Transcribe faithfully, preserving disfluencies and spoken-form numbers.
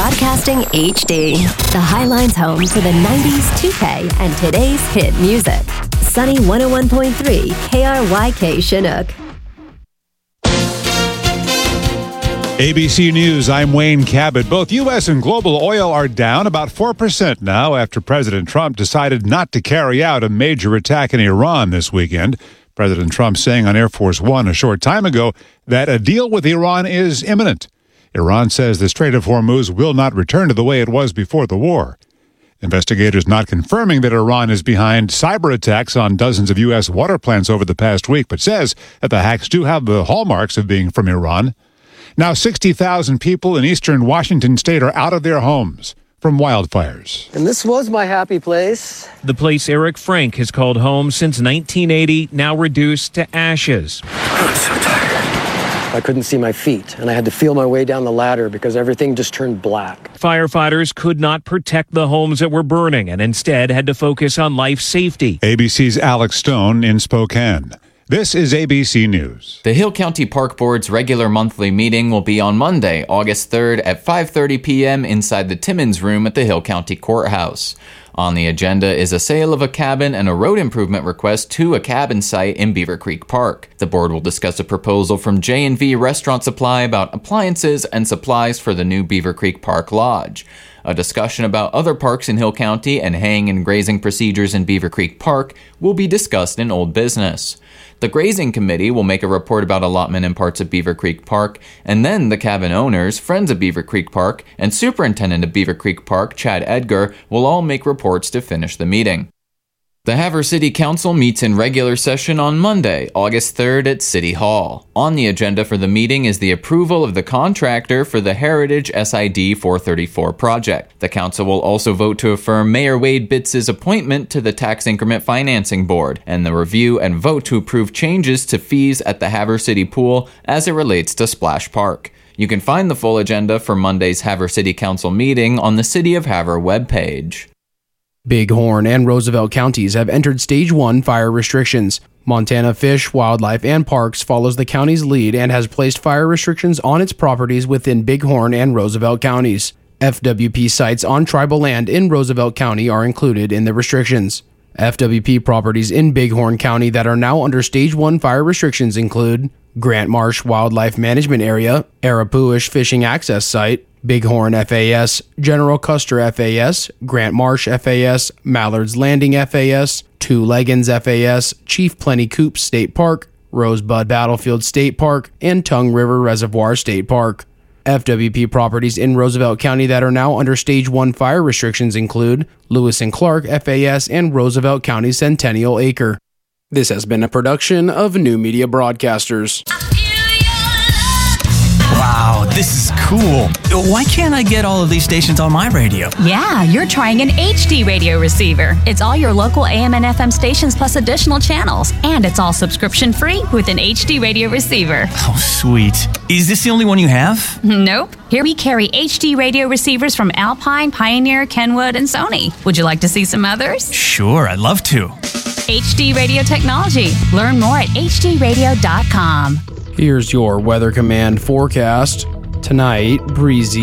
Broadcasting H D, the Highlines home for the nineties two K and today's hit music. Sunny one oh one point three K R Y K Chinook. A B C News, I'm Wayne Cabot. Both U S and global oil are down about four percent now after President Trump decided not to carry out a major attack in Iran this weekend. President Trump saying on Air Force One a short time ago that a deal with Iran is imminent. Iran says the Strait of Hormuz will not return to the way it was before the war. Investigators not confirming that Iran is behind cyber attacks on dozens of U S water plants over the past week, but says that the hacks do have the hallmarks of being from Iran. Now sixty thousand people in eastern Washington state are out of their homes from wildfires. And this was my happy place. The place Eric Frank has called home since nineteen eighty, now reduced to ashes. I'm so tired. I couldn't see my feet, and I had to feel my way down the ladder because everything just turned black. Firefighters could not protect the homes that were burning and instead had to focus on life safety. A B C's Alex Stone in Spokane. This is A B C News. The Hill County Park Board's regular monthly meeting will be on Monday, August third at five thirty p.m. inside the Timmons Room at the Hill County Courthouse. On the agenda is a sale of a cabin and a road improvement request to a cabin site in Beaver Creek Park. The board will discuss a proposal from J and V Restaurant Supply about appliances and supplies for the new Beaver Creek Park Lodge. A discussion about other parks in Hill County and haying and grazing procedures in Beaver Creek Park will be discussed in Old Business. The Grazing Committee will make a report about allotment in parts of Beaver Creek Park, and then the cabin owners, Friends of Beaver Creek Park, and Superintendent of Beaver Creek Park, Chad Edgar, will all make reports to finish the meeting. The Havre City Council meets in regular session on Monday, August third at City Hall. On the agenda for the meeting is the approval of the contractor for the Heritage S I D four thirty-four project. The council will also vote to affirm Mayor Wade Bitts' appointment to the Tax Increment Financing Board, and the review and vote to approve changes to fees at the Havre City Pool as it relates to Splash Park. You can find the full agenda for Monday's Havre City Council meeting on the City of Havre webpage. Bighorn and Roosevelt counties have entered Stage one fire restrictions. Montana Fish, Wildlife, and Parks follows the county's lead and has placed fire restrictions on its properties within Bighorn and Roosevelt counties. F W P sites on tribal land in Roosevelt County are included in the restrictions. F W P properties in Bighorn County that are now under Stage one fire restrictions include Grant Marsh Wildlife Management Area, Arapuish Fishing Access Site, Bighorn F A S, General Custer F A S, Grant Marsh F A S, Mallard's Landing F A S, Two Leggins F A S, Chief Plenty Coops State Park, Rosebud Battlefield State Park, and Tongue River Reservoir State Park. F W P properties in Roosevelt County that are now under Stage one fire restrictions include Lewis and Clark F A S and Roosevelt County Centennial Acre. This has been a production of New Media Broadcasters. Wow, this is cool. Why can't I get all of these stations on my radio? Yeah, you're trying an H D radio receiver. It's all your local A M and F M stations plus additional channels. And it's all subscription free with an H D radio receiver. Oh, sweet. Is this the only one you have? Nope. Here we carry H D radio receivers from Alpine, Pioneer, Kenwood, and Sony. Would you like to see some others? Sure, I'd love to. H D Radio Technology. Learn more at h d radio dot com. Here's your Weather Command forecast. Tonight, breezy.